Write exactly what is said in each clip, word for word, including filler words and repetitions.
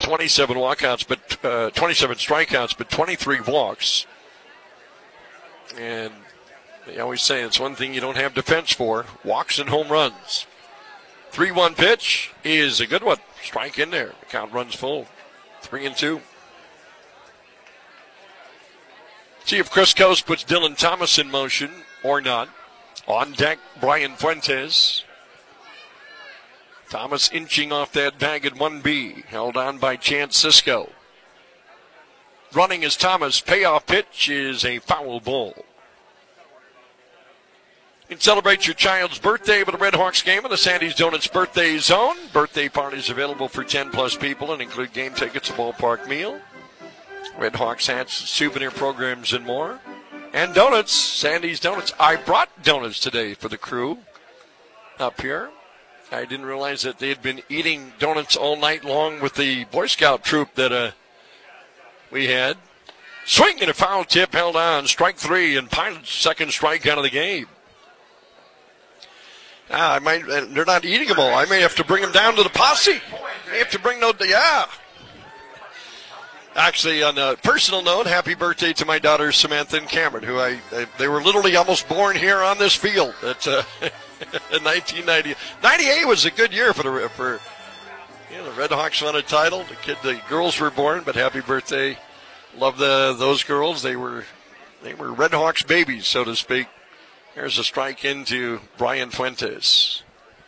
twenty-seven walkouts, but uh, twenty-seven strikeouts, but twenty-three walks. And they always say it's one thing you don't have defense for, walks and home runs. three one pitch is a good one. Strike in there. The count runs full. Three and two. See if Chris Coast puts Dylan Thomas in motion or not. On deck, Brian Fuentes. Thomas inching off that bag at one B. Held on by Chance Cisco. Running is Thomas. Payoff pitch is a foul ball. You can celebrate your child's birthday with a Red Hawks game in the Sandy's Donuts Birthday Zone. Birthday parties available for ten plus people and include game tickets, a ballpark meal, Red Hawks hats, souvenir programs, and more. And donuts, Sandy's Donuts. I brought donuts today for the crew up here. I didn't realize that they had been eating donuts all night long with the Boy Scout troop that uh, we had. Swing and a foul tip held on. Strike three and Pilot's second strike out of the game. Ah, I might. They're not eating them all. I may have to bring them down to the posse. I have to bring those. Yeah. Actually, on a personal note, happy birthday to my daughters Samantha and Cameron, who I, I they were literally almost born here on this field. At uh, in nineteen ninety, ninety-eight was a good year for the for you know, the Red Hawks won a title. The kid, the girls were born, but happy birthday! Love the those girls. They were they were Red Hawks babies, so to speak. Here's a strike into Brian Fuentes.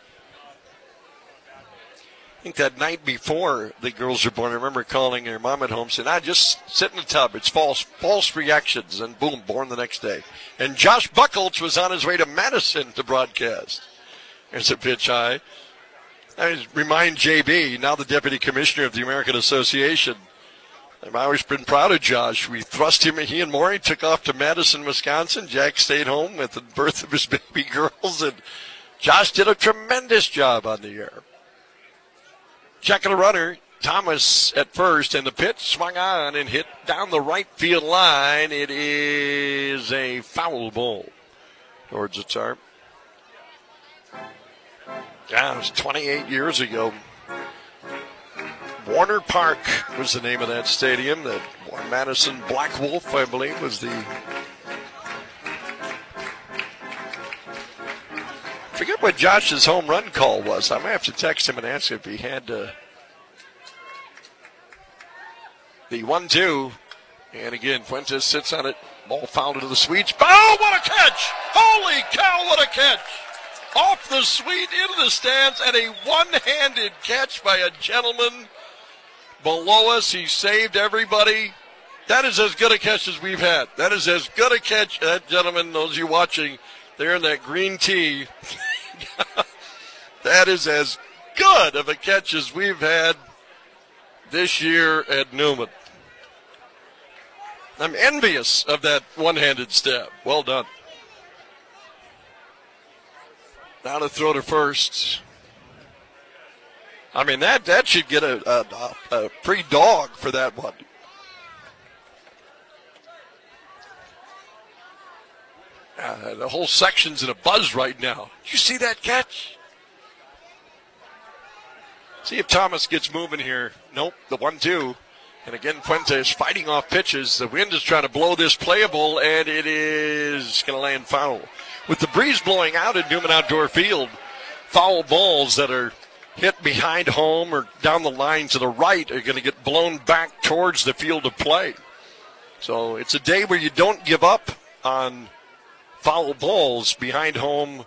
I think that night before the girls were born, I remember calling their mom at home saying, I just sit in the tub. It's false false reactions. And boom, born the next day. And Josh Buckles was on his way to Madison to broadcast. There's a pitch high. I remind J B, now the Deputy Commissioner of the American Association, I've always been proud of Josh. We thrust him, he and Maury took off to Madison, Wisconsin. Jack stayed home with the birth of his baby girls. And Josh did a tremendous job on the air. Checking a runner, Thomas at first, and the pitch swung on and hit down the right field line. It is a foul ball towards the tarp. Yeah, it was twenty-eight years ago. Warner Park was the name of that stadium. That Madison Black Wolf, I believe, was the... I forget what Josh's home run call was. I might have to text him and ask if he had uh, the one two. And again, Fuentes sits on it. Ball fouled into the sweet. Oh, what a catch! Holy cow, what a catch! Off the suite, into the stands, and a one-handed catch by a gentleman below us. He saved everybody. That is as good a catch as we've had. That is as good a catch. That gentleman, those of you watching, there in that green tee, that is as good of a catch as we've had this year at Newman. I'm envious of that one-handed stab. Well done. Now to throw to first. I mean, that, that should get a, a, a free dog for that one. Uh, the whole section's in a buzz right now. Did you see that catch? See if Thomas gets moving here. Nope, the one two. And again, Fuentes fighting off pitches. The wind is trying to blow this playable, and it is going to land foul. With the breeze blowing out at Newman Outdoor Field, foul balls that are hit behind home or down the line to the right are going to get blown back towards the field of play. So it's a day where you don't give up on foul balls behind home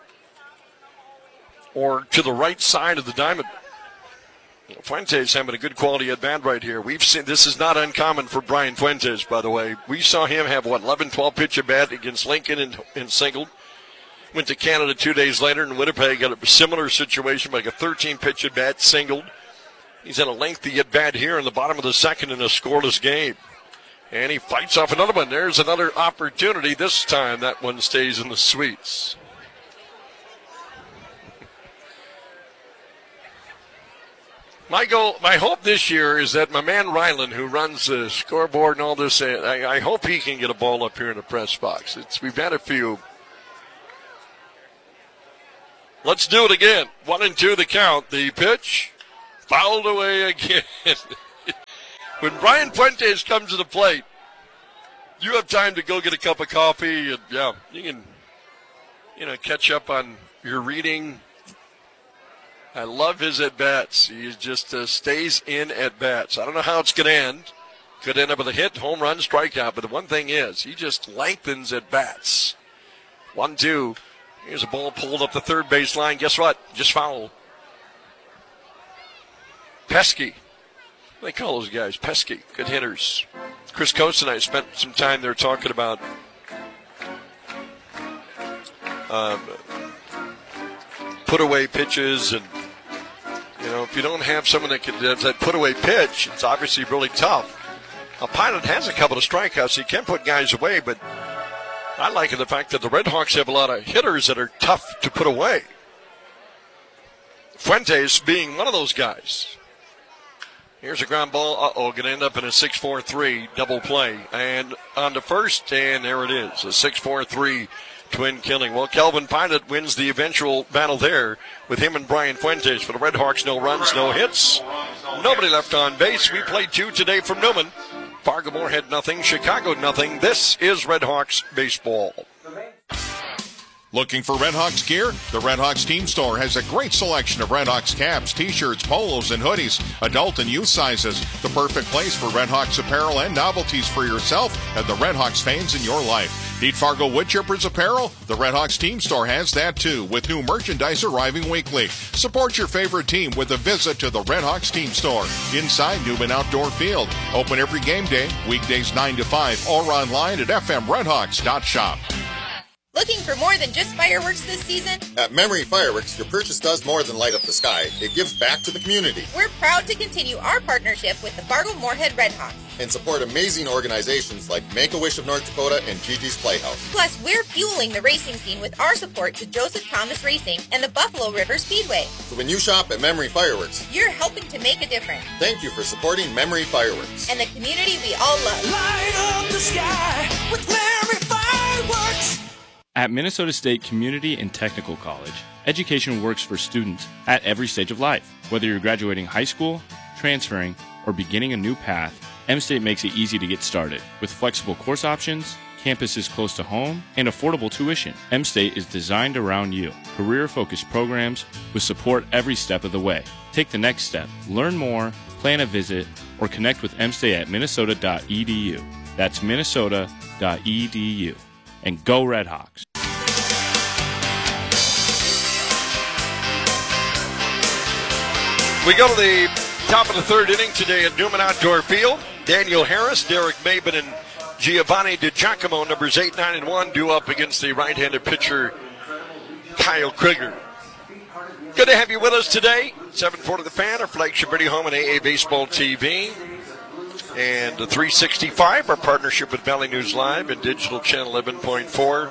or to the right side of the diamond. Fuentes having a good quality at bat right here. We've seen this is not uncommon for Brian Fuentes, by the way. We saw him have what eleven, twelve pitch at bat against Lincoln and, and singled. Went to Canada two days later in Winnipeg, got a similar situation, like a thirteen pitch at bat, singled. He's had a lengthy at bat here in the bottom of the second in a scoreless game. And he fights off another one. There's another opportunity. This time that one stays in the sweets. My goal, my hope this year is that my man Ryland, who runs the scoreboard and all this, I, I hope he can get a ball up here in the press box. It's, we've had a few. Let's do it again. One and two the count. The pitch fouled away again. when Brian Fuentes comes to the plate, you have time to go get a cup of coffee, and yeah, you can, you know, catch up on your reading. I love his at-bats. He just uh, stays in at-bats. I don't know how it's going to end. Could end up with a hit, home run, strikeout, but the one thing is, he just lengthens at-bats. One, two. Here's a ball pulled up the third base line. Guess what? Just foul. Pesky. They call those guys pesky. Good hitters. Chris Coates and I spent some time there talking about um, put-away pitches, and you know, if you don't have someone that can does that put-away pitch, it's obviously really tough. A Pilot has a couple of strikeouts, so he can put guys away, but I like the fact that the Red Hawks have a lot of hitters that are tough to put away. Fuentes being one of those guys. Here's a ground ball. Uh-oh, going to end up in a six four three double play. And on to first, and there it is, a six four three twin killing. Well, Calvin Pilot wins the eventual battle there with him and Brian Fuentes. For the Red Hawks, no runs, no hits. Nobody left on base. We played two today from Newman. Fargo-Moorhead nothing, Chicago nothing. This is Red Hawks baseball. Looking for Red Hawks gear? The Red Hawks Team Store has a great selection of Red Hawks caps, t-shirts, polos, and hoodies, adult and youth sizes. The perfect place for Red Hawks apparel and novelties for yourself and the Red Hawks fans in your life. Need Fargo Woodchippers apparel? The Red Hawks Team Store has that too, with new merchandise arriving weekly. Support your favorite team with a visit to the Red Hawks Team Store inside Newman Outdoor Field. Open every game day, weekdays nine to five, or online at f m red hawks dot shop. Looking for more than just fireworks this season? At Memory Fireworks, your purchase does more than light up the sky. It gives back to the community. We're proud to continue our partnership with the Fargo-Moorhead Red Hawks and support amazing organizations like Make-A-Wish of North Dakota and Gigi's Playhouse. Plus, we're fueling the racing scene with our support to Joseph Thomas Racing and the Buffalo River Speedway. So when you shop at Memory Fireworks, you're helping to make a difference. Thank you for supporting Memory Fireworks and the community we all love. Light up the sky with Memory Fireworks. At Minnesota State Community and Technical College, education works for students at every stage of life. Whether you're graduating high school, transferring, or beginning a new path, M-State makes it easy to get started. With flexible course options, campuses close to home, and affordable tuition, M-State is designed around you. Career-focused programs with support every step of the way. Take the next step. Learn more, plan a visit, or connect with M-State at minnesota dot e d u. That's minnesota dot e d u. And go Red Hawks. We go to the top of the third inning today at Newman Outdoor Field. Daniel Harris, Derek Maben, and Giovanni DiGiacomo, numbers eight, nine, and one, due up against the right-handed pitcher, Kyle Krieger. Good to have you with us today. seven forty The Fan, our flagship radio home on A A Baseball T V. And the three sixty-five, our partnership with Valley News Live and Digital Channel eleven point four.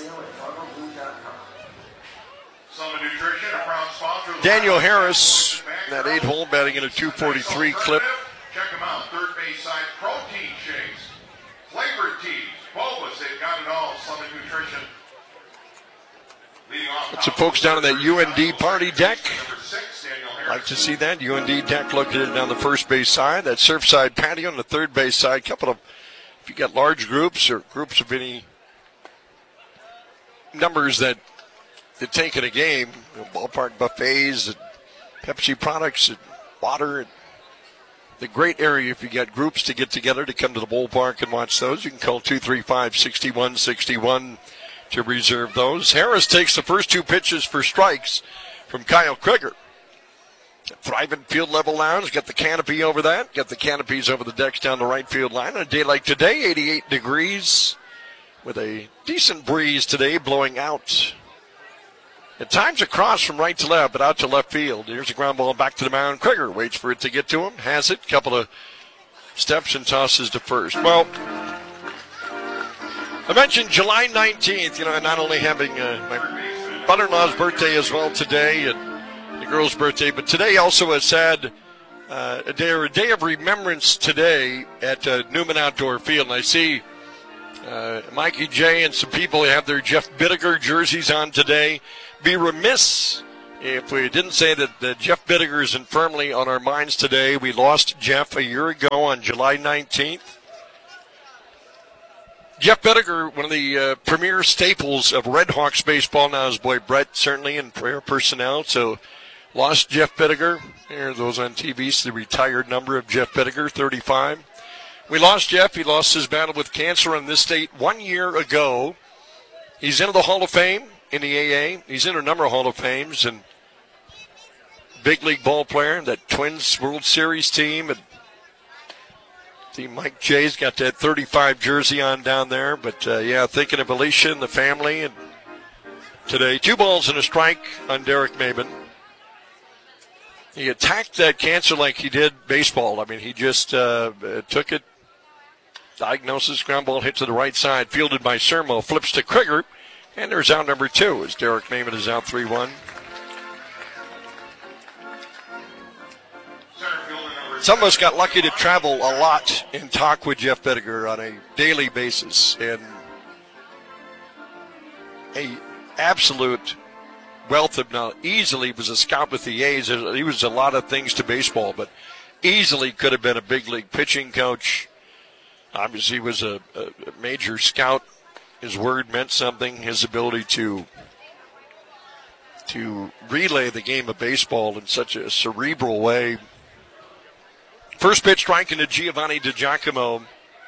Daniel Harris, that eight hole, batting in a two forty-three clip. Check them out. Third base side protein shakes, flavored teas, boas. They've got it all. Summit Nutrition. Got some folks down on that U N D party deck. Like to see that. U N D deck located down the first base side. That Surfside patio on the third base side. Couple of, if you got large groups or groups of any numbers that that take in a game, you know, ballpark buffets, and Pepsi products, and water. And the great area if you got groups to get together to come to the ballpark and watch those. You can call two three five, six one six one to reserve those. Harris takes the first two pitches for strikes from Kyle Krieger. Thriving field level lounge, got the canopy over that, got the canopies over the decks down the right field line. On a day like today, eighty-eight degrees with a decent breeze today blowing out. At times across from right to left, but out to left field. Here's a ground ball back to the mound. Krieger waits for it to get to him, has it, couple of steps and tosses to first. Well, I mentioned July nineteenth, you know, not only having uh, my mother-in-law's birthday as well today, and the girl's birthday, but today also a sad uh, a day, or a day of remembrance today at uh, Newman Outdoor Field. And I see uh, Mikey J and some people have their Jeff Bittiger jerseys on today. Be remiss if we didn't say that uh, Jeff Bittiger isn't firmly on our minds today, we lost Jeff a year ago on July nineteenth. Jeff Bittiger, one of the uh, premier staples of Red Hawks baseball now, his boy Brett certainly in prayer personnel. So lost Jeff Bittiger. There, those on T V, so the retired number of Jeff Bittiger, thirty-five. We lost Jeff. He lost his battle with cancer in this state one year ago. He's into the Hall of Fame in the A A. He's in a number of Hall of Fames and big league ball player, that Twins World Series team. And see, Mike Jay's got that thirty-five jersey on down there. But, uh, yeah, thinking of Alicia and the family. And today, two balls and a strike on Derek Maben. He attacked that cancer like he did baseball. I mean, he just uh, took it, diagnosis, ground ball hit to the right side, fielded by Sermo, flips to Krieger, and there's out number two as Derek Maben is out three one. Some of us got lucky to travel a lot and talk with Jeff Bittiger on a daily basis, and a absolute wealth of knowledge. Easily was a scout with the A's. He was a lot of things to baseball, but easily could have been a big league pitching coach. Obviously, he was a, a major scout. His word meant something. His ability to to relay the game of baseball in such a cerebral way. First pitch strike into Giovanni DiGiacomo.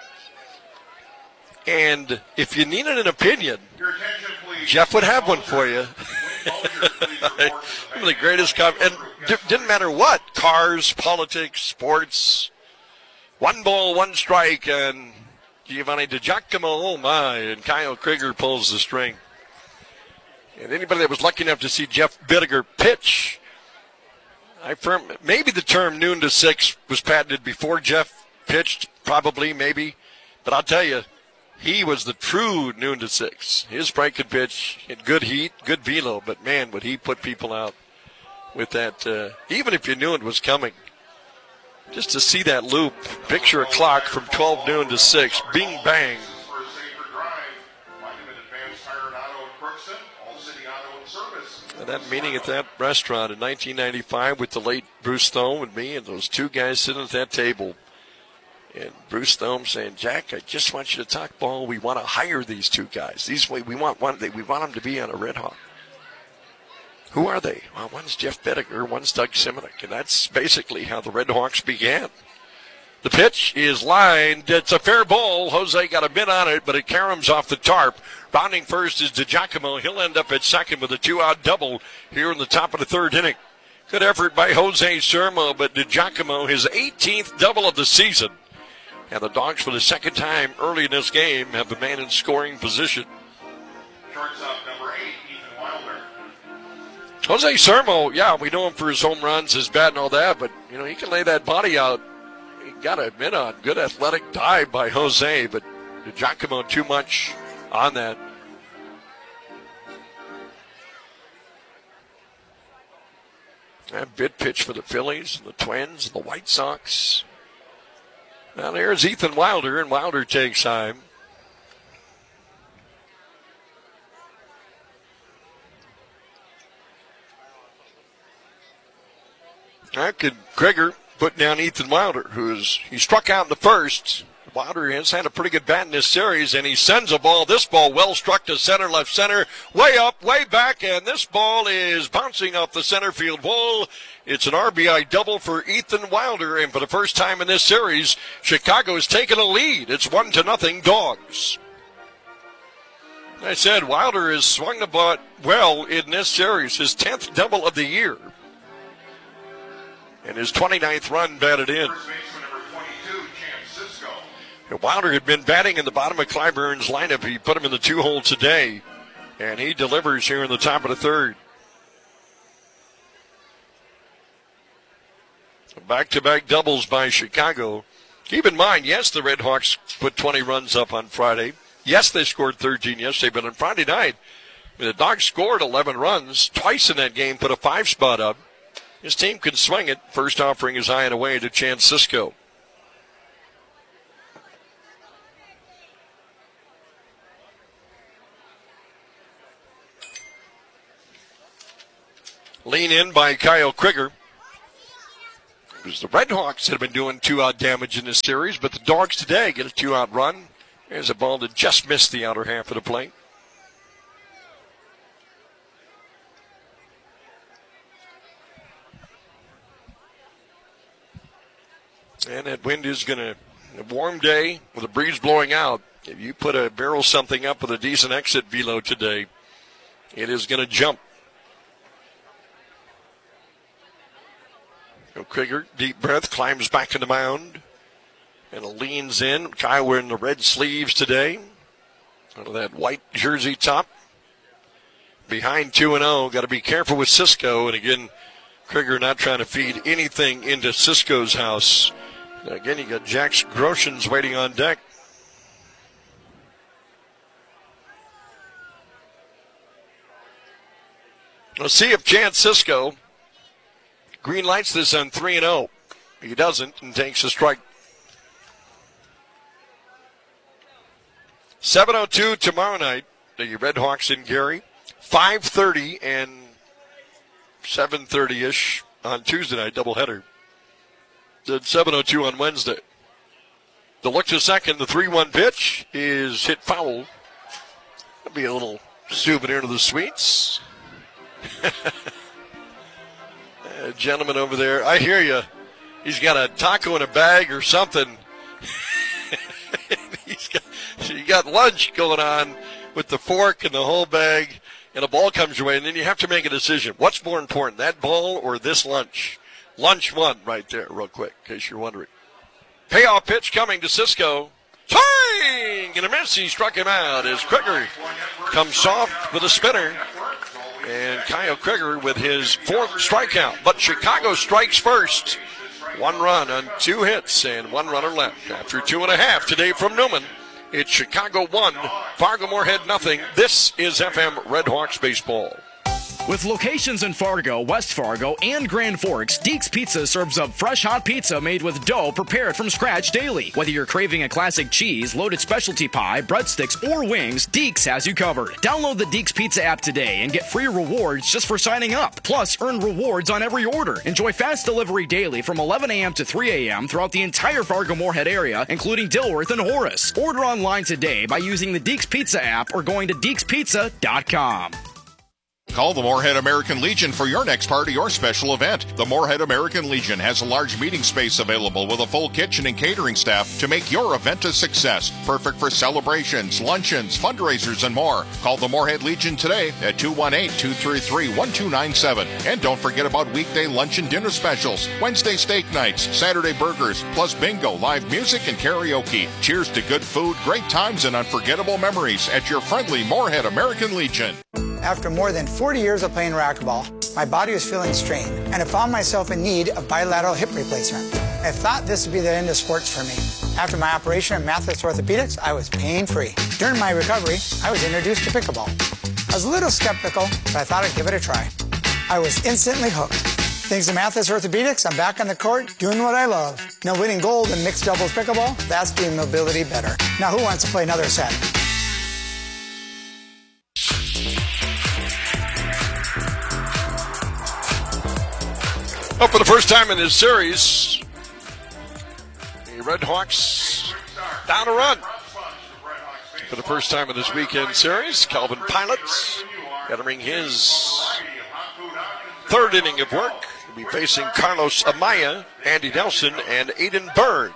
And if you needed an opinion, Jeff would have one for you. One of the greatest, com- and d- didn't matter what, cars, politics, sports. One ball, one strike, and Giovanni DiGiacomo, oh my, and Kyle Krieger pulls the string. And anybody that was lucky enough to see Jeff Bittiger pitch, I firm, maybe the term noon to six was patented before Jeff pitched, probably, maybe. But I'll tell you, he was the true noon to six. His break could pitch in good heat, good velo, but man, would he put people out with that, uh, even if you knew it was coming. Just to see that loop, picture a clock from twelve noon to six, bing, bang. And that meeting at that restaurant in nineteen ninety-five with the late Bruce Thome and me and those two guys sitting at that table. And Bruce Thome saying, Jack, I just want you to talk ball. We want to hire these two guys. These way we want one. We want them to be on a Red Hawk. Who are they? Well, one's Jeff Bittiger, one's Doug Simonek, and that's basically how the Red Hawks began. The pitch is lined. It's a fair ball. Jose got a bit on it, but it caroms off the tarp. Rounding first is DiGiacomo. He'll end up at second with a two-out double here in the top of the third inning. Good effort by Jose Sermo, but DiGiacomo, his eighteenth double of the season. And the Dogs, for the second time early in this game, have a man in scoring position. Shortstop number eight, Ethan Wilder. Jose Sermo, yeah, we know him for his home runs, his bat, and all that, but, you know, he can lay that body out. You got to admit on good athletic dive by Jose, but DiGiacomo too much on that. That bid pitch for the Phillies, and the Twins, and the White Sox. Now there's Ethan Wilder, and Wilder takes time. Now could Krieger put down Ethan Wilder, who's he struck out in the first. Wilder has had a pretty good bat in this series, and he sends a ball. This ball well struck to center, left center, way up, way back, and this ball is bouncing off the center field wall. It's an R B I double for Ethan Wilder, and for the first time in this series, Chicago has taken a lead. It's one to nothing Dogs. I said Wilder has swung the bat well in this series, his tenth double of the year, and his twenty-ninth run batted in. First baseman number twenty-two, Chance Cisco. Wilder had been batting in the bottom of Clyburn's lineup. He put him in the two hole today, and he delivers here in the top of the third. Back-to-back doubles by Chicago. Keep in mind, yes, the Red Hawks put twenty runs up on Friday. Yes, they scored thirteen yesterday, but on Friday night, the Dogs scored eleven runs. Twice in that game, put a five spot up. His team can swing it. First offering is high and away to Chance Cisco. Lean in by Kyle Krieger. It was the Red Hawks that have been doing two-out damage in this series, but the Dogs today get a two-out run. There's a ball that just missed the outer half of the plate. And that wind is going to, a warm day with a breeze blowing out. If you put a barrel something up with a decent exit velo today, it is going to jump. So Krieger, deep breath, climbs back to the mound and leans in. Kyle wearing the red sleeves today. Out of that white jersey top. Behind two and oh. Got to be careful with Cisco. And again, Krieger not trying to feed anything into Cisco's house. Again, you got Jax Groshans waiting on deck. Let's see if Chance Cisco green lights this on three and oh. He doesn't and takes a strike. seven oh two tomorrow night. The Red Hawks in Gary. five thirty and seven thirty-ish on Tuesday night, doubleheader. Then seven oh two on Wednesday. The look to second, the three one pitch is hit foul. That'll be a little souvenir to the suites. A gentleman over there, I hear you. He's got a taco in a bag or something. He's got, you got lunch going on with the fork and the whole bag, and a ball comes your way, and then you have to make a decision. What's more important, that ball or this lunch? Lunch one right there, real quick, in case you're wondering. Payoff pitch coming to Cisco. Swing! And a miss. He struck him out as Krieger comes soft with a spinner. And Kyle Krieger with his fourth strikeout. But Chicago strikes first. One run on two hits and one runner left. After two and a half today from Newman, it's Chicago one, Fargo-Moorhead nothing. This is F M Red Hawks baseball. With locations in Fargo, West Fargo, and Grand Forks, Deeks Pizza serves up fresh hot pizza made with dough prepared from scratch daily. Whether you're craving a classic cheese, loaded specialty pie, breadsticks, or wings, Deeks has you covered. Download the Deeks Pizza app today and get free rewards just for signing up. Plus, earn rewards on every order. Enjoy fast delivery daily from eleven a.m. to three a.m. throughout the entire Fargo-Moorhead area, including Dilworth and Horace. Order online today by using the Deeks Pizza app or going to deeks pizza dot com. Call the Moorhead American Legion for your next party or special event. The Moorhead American Legion has a large meeting space available with a full kitchen and catering staff to make your event a success. Perfect for celebrations, luncheons, fundraisers, and more. Call the Moorhead Legion today at two one eight, two three three, one two nine seven. And don't forget about weekday lunch and dinner specials, Wednesday steak nights, Saturday burgers, plus bingo, live music, and karaoke. Cheers to good food, great times, and unforgettable memories at your friendly Moorhead American Legion. After more than forty years of playing racquetball, my body was feeling strained, and I found myself in need of bilateral hip replacement. I thought this would be the end of sports for me. After my operation at Mathis Orthopedics, I was pain-free. During my recovery, I was introduced to pickleball. I was a little skeptical, but I thought I'd give it a try. I was instantly hooked. Thanks to Mathis Orthopedics, I'm back on the court doing what I love. Now winning gold in mixed doubles pickleball, that's doing mobility better. Now who wants to play another set? Well, for the first time in this series, the Red Hawks down a run. For the first time in this weekend series, Calvin Pilots entering his third inning of work. He'll be facing Carlos Amaya, Andy Nelson, and Aiden Byrne.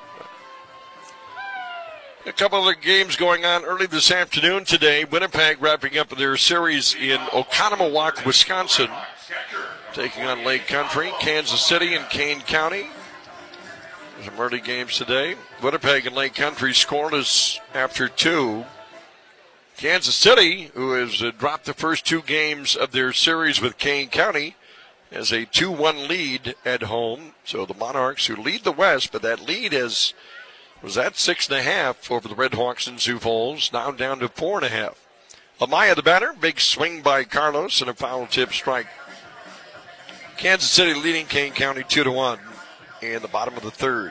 A couple of games going on early this afternoon today. Winnipeg wrapping up their series in Oconomowoc, Wisconsin, taking on Lake Country, Kansas City, and Kane County. There's some early games today. Winnipeg and Lake Country scoreless after two. Kansas City, who has uh, dropped the first two games of their series with Kane County, has a two one lead at home. So the Monarchs, who lead the West, but that lead is was at six and a half over the Red Hawks in Sioux Falls, now down to four and a half. Amaya the batter, big swing by Carlos and a foul tip strike. Kansas City leading Kane County two to one in the bottom of the third.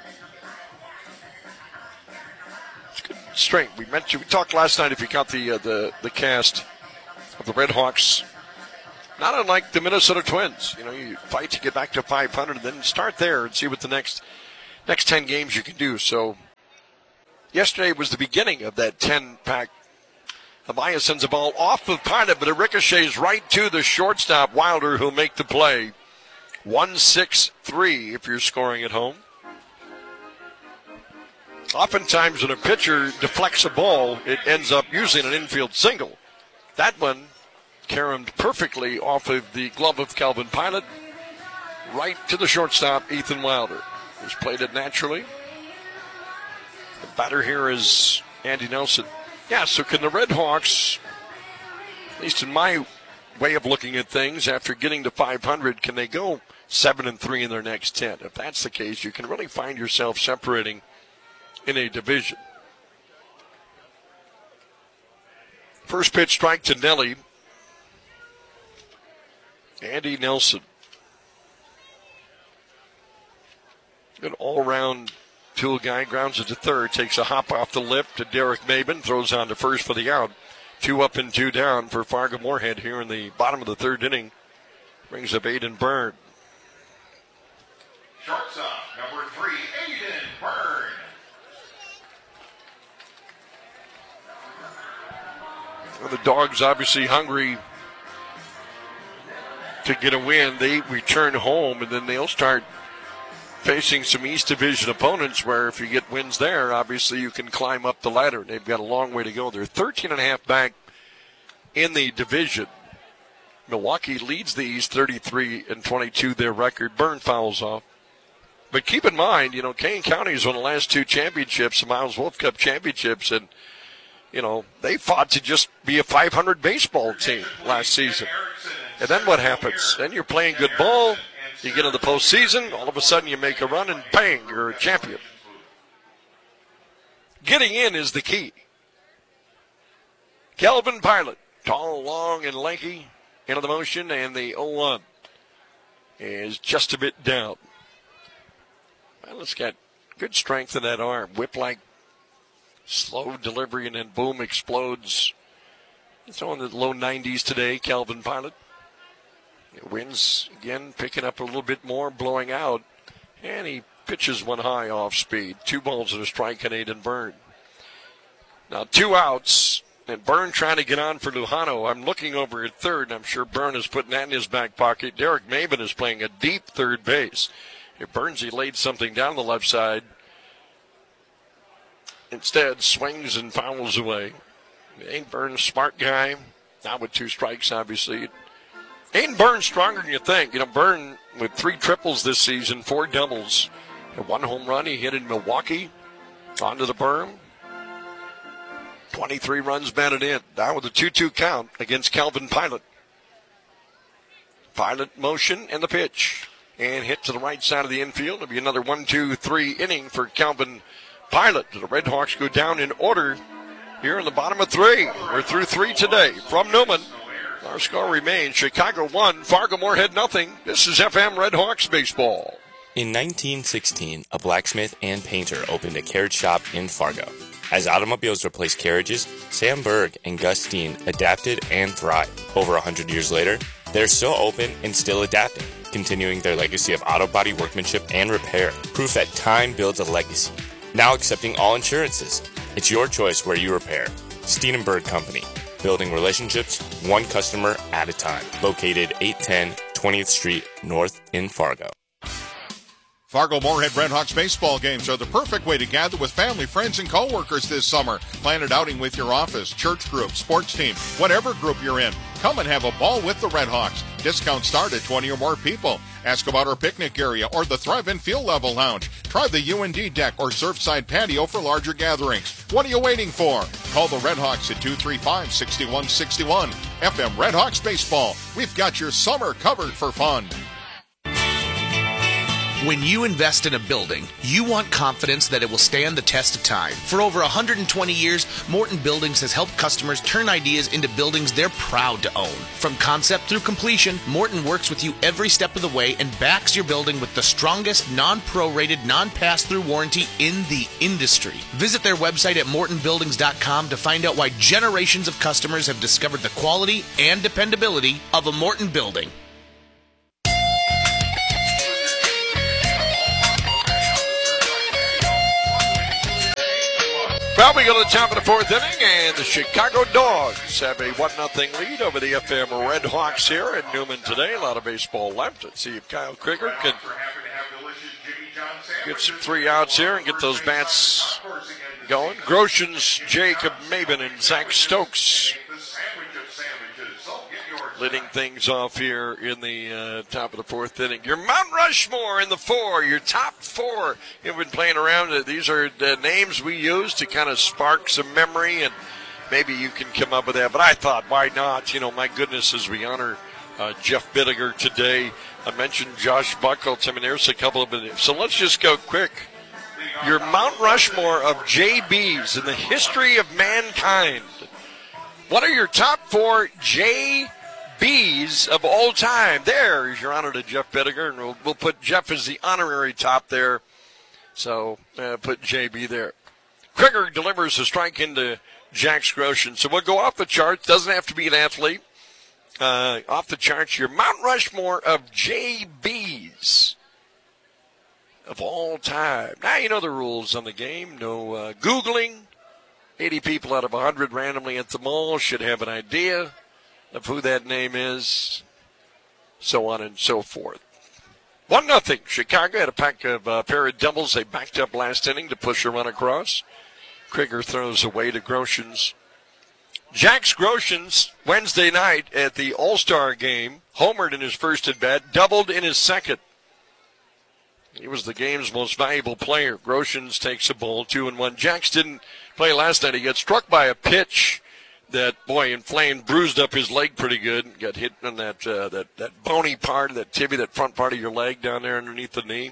It's good strength. We mentioned we talked last night. If you caught the uh, the the cast of the Red Hawks not unlike the Minnesota Twins. You know, you fight to get back to five hundred, then start there and see what the next next ten games you can do. So yesterday was the beginning of that ten-pack. Amaya sends a ball off of Pilot, but it ricochets right to the shortstop, Wilder, who'll make the play. one six three if you're scoring at home. Oftentimes when a pitcher deflects a ball, it ends up usually an infield single. That one caromed perfectly off of the glove of Calvin Pilot, right to the shortstop, Ethan Wilder, who's played it naturally. The batter here is Andy Nelson. Yeah, so can the Red Hawks, at least in my way of looking at things, after getting to five hundred, can they go seven and three in their next ten? If that's the case, you can really find yourself separating in a division. First pitch strike to Nelly. Andy Nelson. Good all-round tool guy, grounds it to third, takes a hop off the lip to Derek Maben, throws on to first for the out. Two up and two down for Fargo Moorhead here in the bottom of the third inning. Brings up Aiden Byrne. Shortstop, number three, Aiden Byrne. Well, the Dogs obviously hungry to get a win. They return home, and then they'll start facing some East Division opponents where if you get wins there, obviously you can climb up the ladder. They've got a long way to go. They're thirteen and a half back in the division. Milwaukee leads the East thirty-three and twenty-two, their record. Byrne fouls off. But keep in mind, you know, Kane County has won the last two championships, the Miles Wolf Cup championships, and, you know, they fought to just be a five hundred baseball team last season. And then what happens? Then you're playing good ball. You get into the postseason, all of a sudden you make a run, and bang, you're a champion. Getting in is the key. Calvin Pilot, tall, long, and lanky, into the motion, and the oh one is just a bit down. Well, it's got good strength in that arm. Whip-like, slow delivery, and then boom, explodes. It's on the low nineties today, Calvin Pilot. Wins again, picking up a little bit more, blowing out. And he pitches one high off speed. Two balls and a strike on Aiden Byrne. Now two outs, and Byrne trying to get on for Lujano. I'm looking over at third, and I'm sure Byrne is putting that in his back pocket. Derek Maben is playing a deep third base. If Burnsy laid something down the left side, instead swings and fouls away. Aiden Byrne, smart guy. Now with two strikes, obviously. Aiden Byrne's stronger than you think. You know, Byrne with three triples this season, four doubles, and one home run he hit in Milwaukee onto the berm. twenty-three runs batted in. Down with a two two count against Calvin Pilot. Pilot motion and the pitch. And hit to the right side of the infield. It'll be another one two three inning for Calvin Pilot. The Red Hawks go down in order here in the bottom of three. We're through three today. From Newman, our score remains Chicago one, Fargo Moorhead nothing. This is F M Red Hawks baseball. In nineteen sixteen, a blacksmith and painter opened a carriage shop in Fargo. As automobiles replaced carriages, Sam Berg and Gus Steen adapted and thrived. Over one hundred years later, they're still open and still adapting, continuing their legacy of auto body workmanship and repair. Proof that time builds a legacy. Now accepting all insurances. It's your choice where you repair. Steen and Berg Company. Building relationships, one customer at a time. Located eight ten twentieth Street North in Fargo. Fargo Moorhead Red Hawks baseball games are the perfect way to gather with family, friends, and coworkers this summer. Plan an outing with your office, church group, sports team, whatever group you're in. Come and have a ball with the Red Hawks. Discounts start at twenty or more people. Ask about our picnic area or the Thrive and Field Level Lounge. Try the U N D deck or Surfside patio for larger gatherings. What are you waiting for? Call the Red Hawks at two three five, six one six one. F M Red Hawks Baseball. We've got your summer covered for fun. When you invest in a building, you want confidence that it will stand the test of time. For over one hundred twenty years, Morton Buildings has helped customers turn ideas into buildings they're proud to own. From concept through completion, Morton works with you every step of the way and backs your building with the strongest non-prorated, non-pass-through warranty in the industry. Visit their website at morton buildings dot com to find out why generations of customers have discovered the quality and dependability of a Morton building. Well, we go to the top of the fourth inning, and the Chicago Dogs have a one nothing lead over the F M Red Hawks here at Newman today. A lot of baseball left. Let's see if Kyle Krieger can get some three outs here and get those bats going. Groshans, Jacob Maben, and Zach Stokes leading things off here in the uh, top of the fourth inning. Your Mount Rushmore in the four, your top four. You've been playing around. These are the names we use to kind of spark some memory, and maybe you can come up with that. But I thought, why not? You know, my goodness, as we honor uh, Jeff Bittiger today, I mentioned Josh Buckles. I mean, there's a couple of them. So let's just go quick. Your Mount Rushmore of J Bs in the history of mankind. What are your top four J Bs of all time? There is your honor to Jeff Bittiger, and we'll, we'll put Jeff as the honorary top there. So uh, put J B there. Krieger delivers a strike into Jack Groshans. So we'll go off the charts. Doesn't have to be an athlete. Uh, off the charts, your Mount Rushmore of J Bs of all time. Now you know the rules on the game. No uh, Googling. eighty people out of one hundred randomly at the mall should have an idea of who that name is, so on and so forth. One nothing. Chicago had a pack of uh, pair of doubles. They backed up last inning to push a run across. Krieger throws away to Groshans. Jack Groshans, Wednesday night at the All-Star game, homered in his first at-bat, doubled in his second. He was the game's most valuable player. Groshans takes a ball, two and one. Jacks didn't play last night. He got struck by a pitch that, boy, inflamed, bruised up his leg pretty good. Got hit on that uh, that that bony part, that tibia, that front part of your leg down there underneath the knee.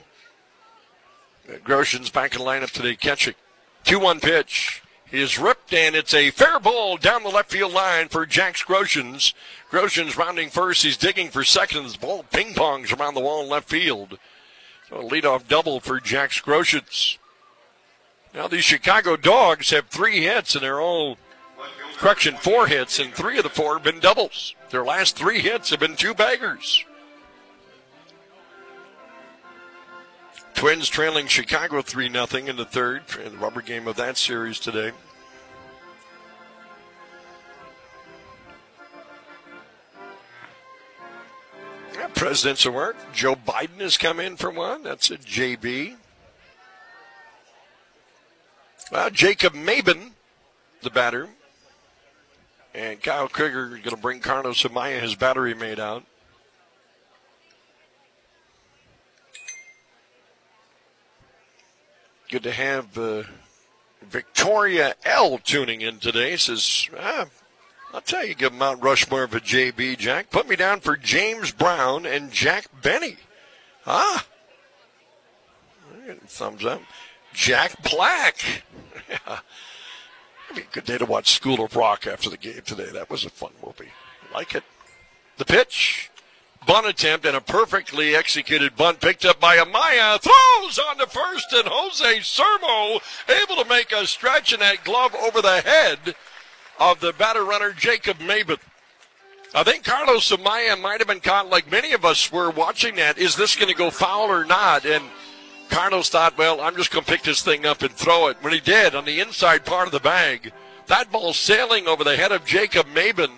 Uh, Groshans back in the lineup today, catching. two one pitch. He is ripped, and it's a fair ball down the left field line for Jack Groshans. Groshans rounding first. He's digging for second. The ball ping-pongs around the wall in left field. So a leadoff double for Jack Groshans. Now these Chicago Dogs have three hits, and they're all, correction, four hits, and three of the four have been doubles. Their last three hits have been two baggers. Twins trailing Chicago three nothing in the third, in the rubber game of that series today. Yeah, Presidents of Work. Joe Biden has come in for one. That's a J B. Well, Jacob Maben, the batter. And Kyle Krieger going to bring Carlos Amaya his battery made out. Good to have uh, Victoria L tuning in today. Says, ah, I'll tell you, give Mount Rushmore of a J B, Jack. Put me down for James Brown and Jack Benny. Ah. Thumbs up. Jack Black. Yeah. It'd be a good day to watch School of Rock after the game today. That was a fun movie. I like it. The pitch. Bunt attempt and a perfectly executed bunt picked up by Amaya. Throws on to first, and Jose Sermo able to make a stretch in that glove over the head of the batter runner Jacob Maben. I think Carlos Amaya might have been caught, like many of us were watching that. Is this going to go foul or not? And Carlos thought, well, I'm just going to pick this thing up and throw it. When he did, on the inside part of the bag, that ball sailing over the head of Jacob Maben.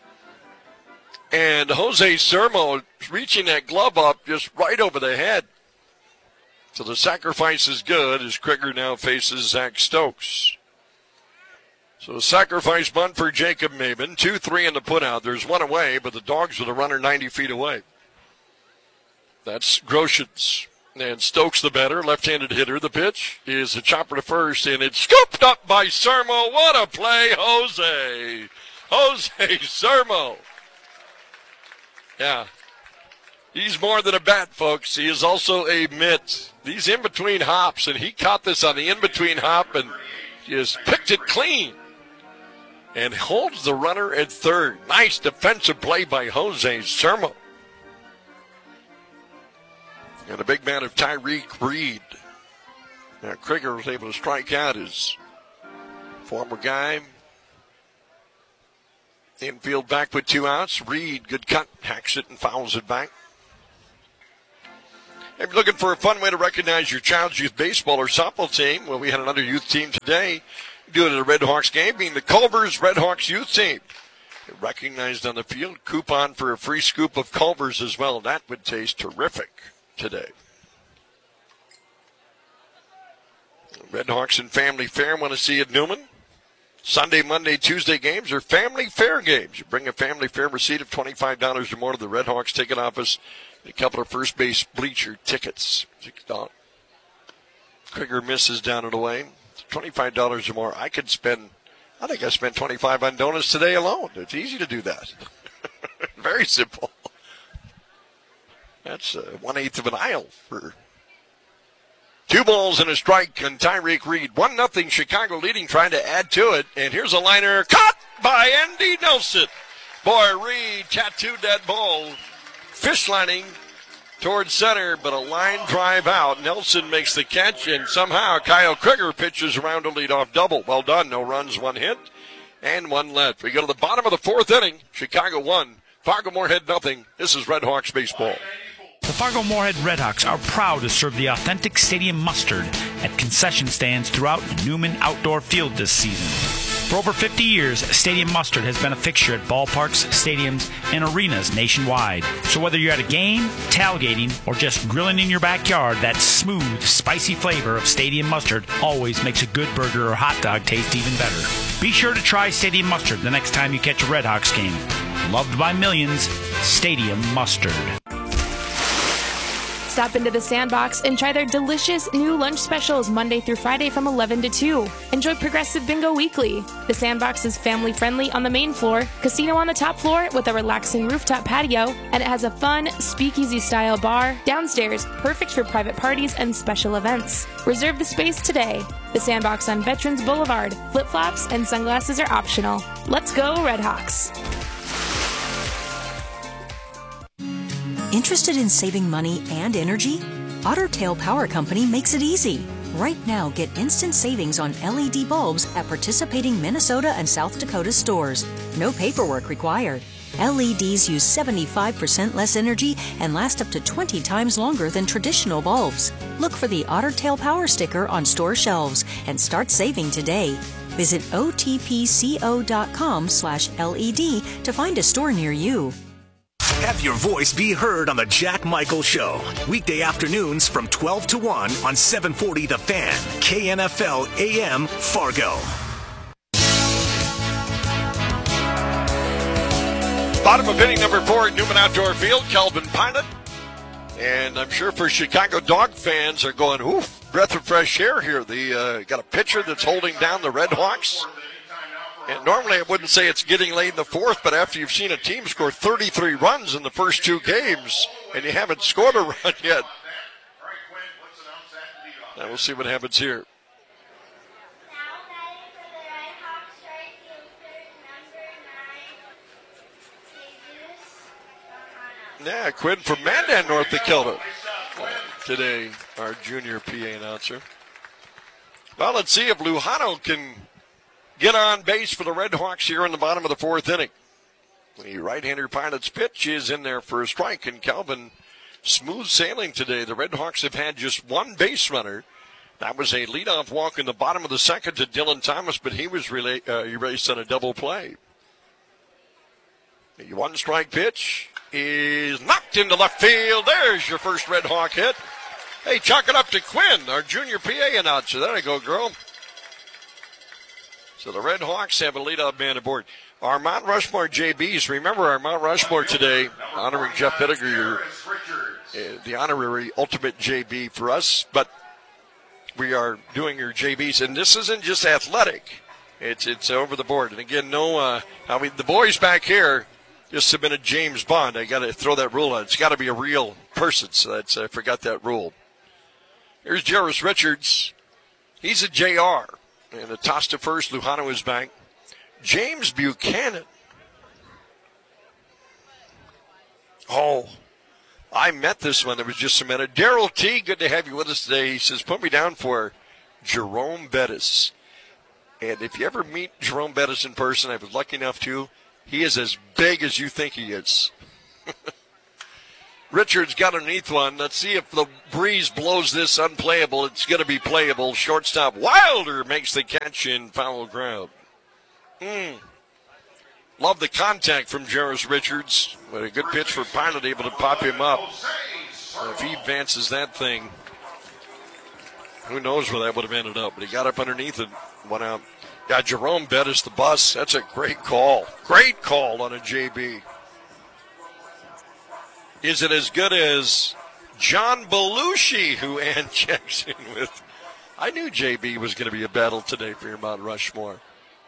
And Jose Sermo reaching that glove up just right over the head. So the sacrifice is good as Krieger now faces Zach Stokes. So a sacrifice bunt for Jacob Maben. two three in the putout. There's one away, but the Dogs with a runner ninety feet away. That's Groshans. And Stokes the batter, left-handed hitter. The pitch is a chopper to first, and it's scooped up by Sermo. What a play, Jose. Jose Sermo. Yeah. He's more than a bat, folks. He is also a mitt. These in-between hops, and he caught this on the in-between hop and just picked it clean and holds the runner at third. Nice defensive play by Jose Sermo. And a big man of Tyreek Reed. Now, Krieger was able to strike out his former guy. Infield back with two outs. Reed, good cut, hacks it and fouls it back. If you're looking for a fun way to recognize your child's youth baseball or softball team, well, we had another youth team today. Do it at a Red Hawks game, being the Culver's Red Hawks youth team. They're recognized on the field. Coupon for a free scoop of Culver's as well. That would taste terrific today. Red Hawks and Family Fair want to see you at Newman. Sunday, Monday, Tuesday games are Family Fair games. You bring a Family Fair receipt of twenty-five dollars or more to the Red Hawks ticket office. A couple of first base bleacher tickets. Krieger misses down and away. twenty-five dollars or more. I could spend, I think I spent twenty-five dollars on donuts today alone. It's easy to do that. Very simple. That's uh, one-eighth of an aisle for two balls and a strike on Tyreek Reed. one nothing Chicago leading, trying to add to it. And here's a liner caught by Andy Nelson. Boy, Reed tattooed that ball. Fish lining towards center, but a line drive out. Nelson makes the catch, and somehow Kyle Krieger pitches around a leadoff double. Well done. No runs, one hit, and one left. We go to the bottom of the fourth inning. Chicago one, Fargo Moorhead nothing. This is Red Hawks baseball. The Fargo Moorhead Redhawks are proud to serve the authentic stadium mustard at concession stands throughout Newman Outdoor Field this season. For over fifty years, Stadium Mustard has been a fixture at ballparks, stadiums, and arenas nationwide. So whether you're at a game, tailgating, or just grilling in your backyard, that smooth, spicy flavor of Stadium Mustard always makes a good burger or hot dog taste even better. Be sure to try Stadium Mustard the next time you catch a Redhawks game. Loved by millions, Stadium Mustard. Stop into the Sandbox and try their delicious new lunch specials Monday through Friday from eleven to two. Enjoy Progressive Bingo Weekly. The Sandbox is family friendly on the main floor, casino on the top floor with a relaxing rooftop patio, and it has a fun speakeasy style bar downstairs, perfect for private parties and special events. Reserve the space today. The Sandbox on Veterans Boulevard. Flip-flops and sunglasses are optional. Let's go Redhawks. Interested in saving money and energy? Otter Tail Power Company makes it easy. Right now, get instant savings on L E D bulbs at participating Minnesota and South Dakota stores. No paperwork required. L E Ds use seventy-five percent less energy and last up to twenty times longer than traditional bulbs. Look for the Otter Tail Power sticker on store shelves and start saving today. Visit otpco.com slash LED to find a store near you. Have your voice be heard on the Jack Michael Show. Weekday afternoons from twelve to one on seven forty The Fan, K N F L A M Fargo. Bottom of inning number four at Newman Outdoor Field, Kelvin Pilot. And I'm sure for Chicago Dog fans are going, oof, breath of fresh air here. The uh, got a pitcher that's holding down the Red Hawks. And normally I wouldn't say it's getting late in the fourth, but after you've seen a team score thirty-three runs in the first two games, and you haven't scored a run yet, now we'll see what happens here. Yeah, Quinn from Mandan, North Dakota. Today, our junior P A announcer. Well, let's see if Lujano can get on base for the Red Hawks here in the bottom of the fourth inning. The right-hander Pilot's pitch is in there for a strike, and Calvin smooth sailing today. The Red Hawks have had just one base runner. That was a leadoff walk in the bottom of the second to Dylan Thomas, but he was relay, uh, erased on a double play. The one-strike pitch is knocked into left field. There's your first Red Hawk hit. Hey, chalk it up to Quinn, our junior P A announcer. There you go, girl. So the Red Hawks have a leadoff man aboard. Our Mount Rushmore J Bs, remember our Mount Rushmore today, honoring Jeff Pettigrew, uh, the honorary ultimate J B for us, but we are doing your J Bs, and this isn't just athletic. It's it's over the board. And again, no, uh, I mean, the boys back here, just submitted James Bond. I got to throw that rule on. It's got to be a real person, so that's, I forgot that rule. Here's Jarvis Richards. He's a J R. And a toss to first. Lujano is back. James Buchanan. Oh, I met this one that was just submitted. Daryl T., good to have you with us today. He says, put me down for Jerome Bettis. And if you ever meet Jerome Bettis in person, I was lucky enough to, he is as big as you think he is. Richards got underneath one. Let's see if the breeze blows this unplayable. It's going to be playable. Shortstop Wilder makes the catch in foul ground. Mm. Love the contact from Jarvis Richards. But a good pitch for Pilot, able to pop him up. And if he advances that thing, who knows where that would have ended up. But he got up underneath and went out. Got Jerome Bettis, the bus. That's a great call. Great call on a J B. Is it as good as John Belushi, who Ann checks in with? I knew J B was going to be a battle today for your Mount Rushmore.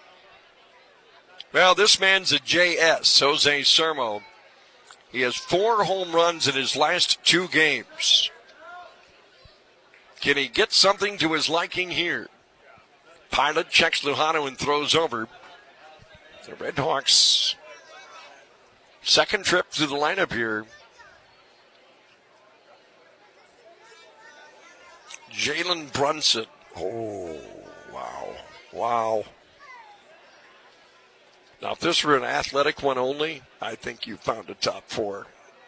Well, this man's a J S, Jose Sermo. He has four home runs in his last two games. Can he get something to his liking here? Pilot checks Lujano and throws over. The Red Hawks, second trip through the lineup here. Jalen Brunson. Oh, wow. Wow. Now, if this were an athletic one only, I think you found a top four.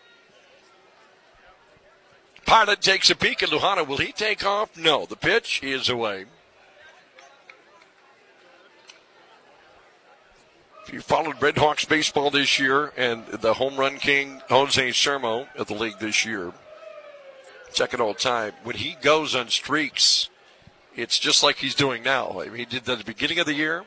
Pilot takes a peek at Lujano. Will he take off? No. The pitch is away. If you followed Red Hawks baseball this year and the home run king, Jose Sermo, of the league this year, second all time, when he goes on streaks, it's just like he's doing now. I mean, he did that at the beginning of the year,